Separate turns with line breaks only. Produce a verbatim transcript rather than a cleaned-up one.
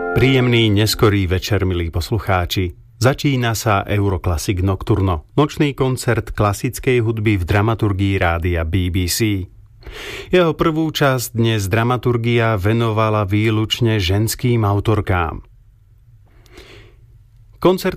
Príjemný neskorý večer, milí poslucháči. Začína sa Euroclassic Nocturno, nočný koncert klasickej hudby v dramaturgii rádia bé bé cé. Jeho prvú časť dnes dramaturgia venovala výlučne ženským autorkám. Koncert